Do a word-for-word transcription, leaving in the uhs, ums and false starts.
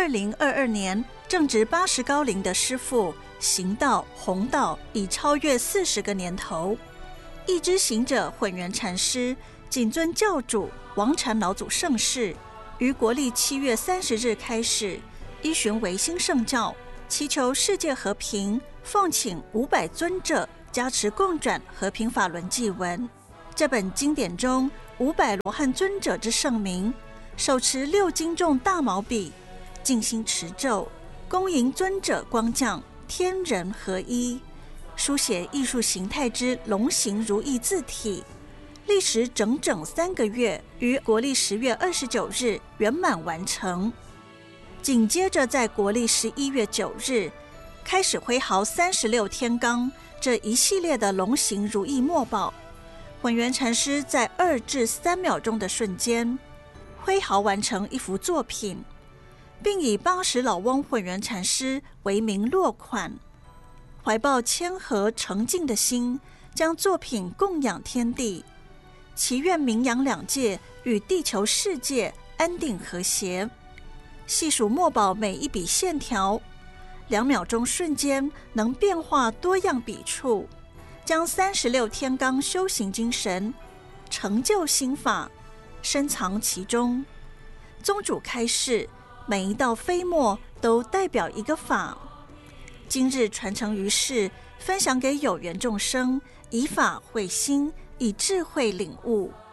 二零二二年正值八十高龄的师父行道弘道已超越四十个年头，一支行者混元禅师谨遵教主王禅老祖圣誓，于国历七月三十日开始依循维新圣教，祈求世界和平，奉请五百尊者加持共转和平法轮祭文。这本经典中五百罗汉尊者之圣名，手持六斤重大毛笔，静心持咒，恭迎尊者光降，天人合一，书写艺术形态之龙形如意字体，历时整整三个月，于国历十月二十九日圆满完成。紧接着在国历十一月九日开始挥毫三十六天罡这一系列的龙形如意墨宝。混元禅师在二至三秒钟的瞬间挥毫完成一幅作品，并以八十老翁混元禅师为名落款，怀抱谦和诚敬的心，将作品供养天地，祈愿名扬两界与地球世界安定和谐。细数墨宝每一笔线条，两秒钟瞬间能变化多样笔触，将三十六天罡修行精神成就心法深藏其中。宗主开示，每一道飞墨都代表一个法，今日传承于世，分享给有缘众生，以法会心，以智慧领悟。